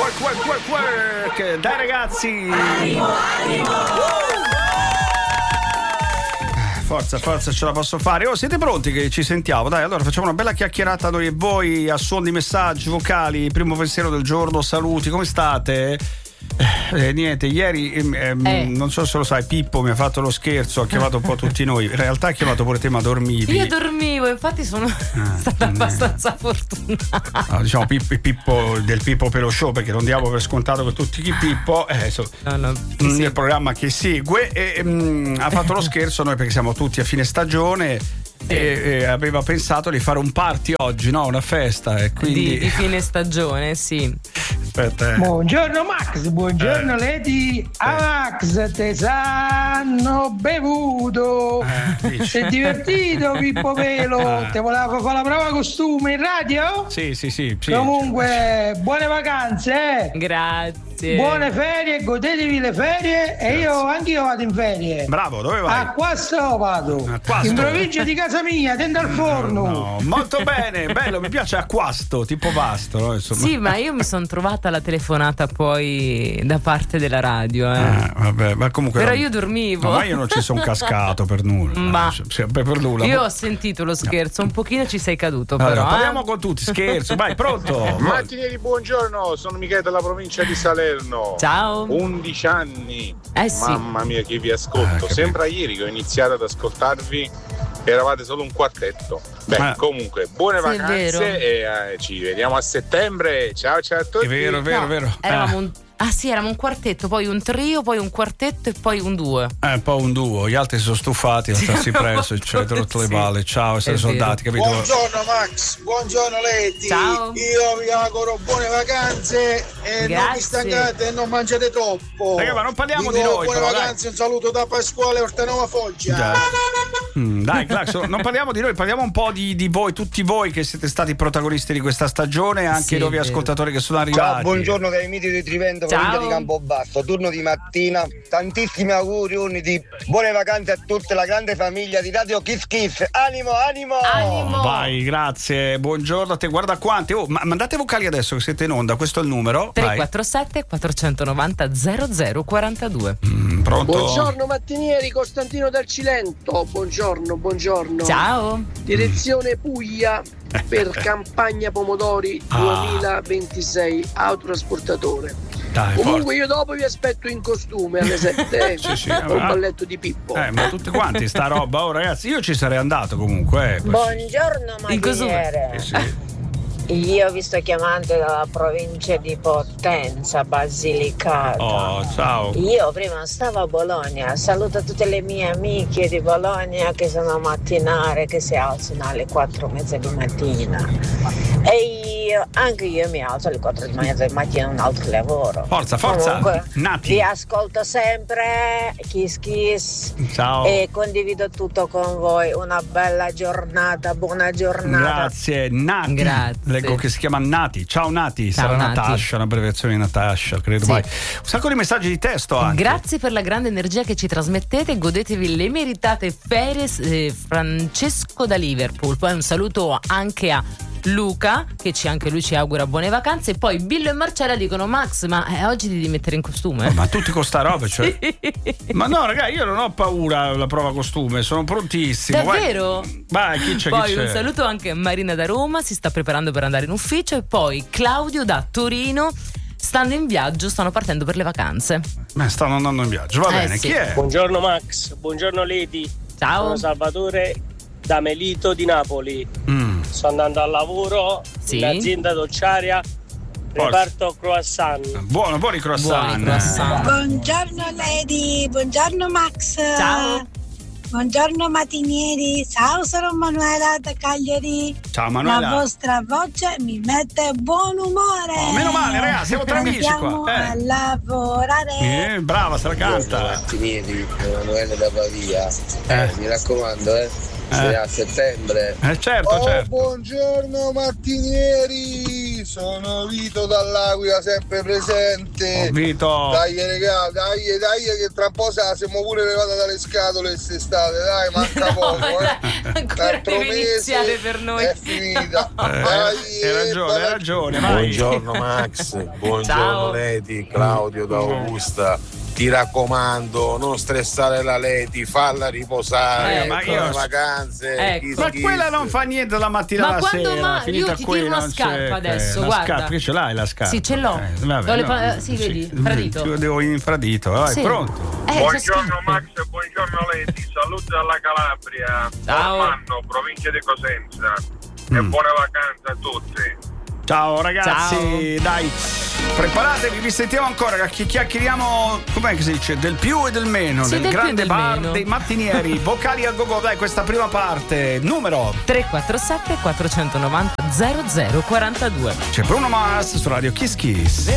work. Dai ragazzi. Forza, ce la posso fare. Oh, siete pronti che ci sentiamo? Dai, allora facciamo una bella chiacchierata noi e voi a suon di messaggi vocali. Primo pensiero del giorno, saluti, come state? Niente, ieri non so se lo sai, Pippo mi ha fatto lo scherzo, ha chiamato un po' tutti noi. In realtà ha chiamato pure te, ma dormivi. Io dormivo, infatti sono stata abbastanza fortunata. No, diciamo Pippo del Pippo per lo show, perché non diamo per scontato che tutti chi Pippo nel programma che segue ha fatto lo scherzo a noi perché siamo tutti a fine stagione. E aveva pensato di fare un party oggi, no? Una festa e quindi... di fine stagione, sì. Aspetta, Buongiorno Max, buongiorno Lady. Max, te sanno bevuto. Sei divertito, Pippo Pelo? Te volevo fare la prova costume in radio? Sì. Comunque, buone vacanze, Grazie. Buone ferie, godetevi le ferie. E anch'io vado in ferie. Bravo, dove vai? A Quasto vado. In provincia di casa mia, dentro al forno. No, molto bene, bello, mi piace Acquasto, tipo Vasto, no? Insomma. Sì, ma io mi sono trovata la telefonata poi da parte della radio. Vabbè, ma comunque. Però io dormivo. No, ma io non ci sono cascato per nulla. Ma per nulla. Io ho sentito lo scherzo, un pochino ci sei caduto, allora, però. Parliamo con tutti, scherzo, vai, pronto? Mattinieri, buongiorno, sono Michele dalla provincia di Salerno. Ciao. 11 anni. Sì. Mamma mia che vi ascolto. Sembra ieri che ho iniziato ad ascoltarvi, eravate solo un quartetto. Beh, comunque, buone vacanze e ci vediamo a settembre. Ciao a tutti. È vero. Eravamo un quartetto, poi un trio, poi un quartetto e poi un duo. Un po' un duo, gli altri si sono stufati, non starsi preso, ci avete rotto le palle. Ciao, essere soldati, capito? Buongiorno Max, buongiorno Lady. Ciao. Io vi auguro buone vacanze e non vi stancate e non mangiate troppo. Raga, ma non parliamo di noi. Buone però, vacanze, un saluto da Pasquale Ortanova Foggia. Dai, Claxon, non parliamo di noi, parliamo un po' di voi, tutti voi che siete stati protagonisti di questa stagione, anche i nuovi ascoltatori che sono arrivati. Ciao, buongiorno dai miti di Trivento, provincia di Campobasso, turno di mattina, tantissimi auguri di buone vacanze a tutta la grande famiglia di Radio Kiss Kiss. Animo! Vai, grazie, buongiorno a te, guarda quanti. Mandate vocali adesso che siete in onda, questo è il numero. 347 490 0042. Pronto? Buongiorno mattinieri, Costantino dal Cilento. Buongiorno. Ciao. Direzione Puglia per campagna pomodori 2026, autotrasportatore. Dai, comunque io dopo vi aspetto in costume alle 7 con un balletto di Pippo. Ma tutti quanti sta roba, ragazzi, io ci sarei andato comunque. Buongiorno mattiniere. Io vi sto chiamando dalla provincia di Potenza, Basilicata. Ciao. Io prima stavo a Bologna, saluto tutte le mie amiche di Bologna che sono mattinare, che si alzano alle 4:30 di mattina. E anche io mi alzo alle 4:30 di mattina, un altro lavoro. Forza, comunque, Nati. Vi ascolto sempre, Kiss. Ciao. E condivido tutto con voi. Una bella giornata, buona giornata. Grazie, Nati. Grazie. Leggo che si chiama Nati. Ciao Nati, Ciao, sarà Nati. Natascia, un'abbreviazione di Natascia, credo. Vai. Un sacco di messaggi di testo anche. Grazie per la grande energia che ci trasmettete, godetevi le meritate ferie. Francesco da Liverpool. Poi un saluto anche a Luca, che anche lui ci augura buone vacanze. E poi Billo e Marcella dicono: Max, ma oggi devi mettere in costume? Ma tutti con sta roba, cioè. Ma no, ragazzi, io non ho paura alla prova costume, sono prontissimo. Davvero? Vai, chi c'è? Poi un saluto anche a Marina da Roma, si sta preparando per andare in ufficio. E poi Claudio da Torino, stanno in viaggio, stanno partendo per le vacanze. Stanno andando in viaggio, va bene. Sì. Chi è? Buongiorno Max, buongiorno Lady. Ciao. Sono Salvatore da Melito di Napoli. Sto andando al lavoro in azienda docciaria, reparto croissant. Buoni croissant. Buongiorno Lady, buongiorno Max. Ciao. Buongiorno mattinieri, ciao, sono Manuela da Cagliari. Ciao Manuela. La vostra voce mi mette buon umore. Meno male ragazzi, siamo tra amici Andiamo qua. a lavorare. Brava, se la canta. Mattinieri, Emanuele da Pavia. Mi raccomando, a settembre. Certo. Buongiorno mattinieri, sono Vito dall'Aquila, sempre presente. Vito. Dai regà, dai che tra un po' siamo pure levata dalle scatole quest'estate, dai, manca poco, Ancora deve iniziare per noi. È finita. Dai, hai ragione, vai. Buongiorno Max, buongiorno Ciao. Leti, Claudio da Augusta. Ti raccomando, non stressare la Leti, falla riposare. Ma io le vacanze. Ma quella non fa niente la mattina alla sera. Io ti tiro una scarpa adesso, guarda. Scarpa, che ce l'hai la scarpa? Sì, ce l'ho. Sì, vedi, infradito. Io devo infradito, vai, sì. Pronto? Buongiorno Max, buongiorno Leti, saluti dalla Calabria, Normanno, provincia di Cosenza. E buone vacanze a tutti. Ciao ragazzi, Ciao. dai, preparatevi, vi sentiamo ancora, chiacchieriamo, com'è che si dice, del più e del meno, sì, nel grande bar meno. dei mattinieri, vocali a go-go, dai, questa prima parte, numero 347 490 0042. c'è Bruno Mars su Radio Kiss Kiss.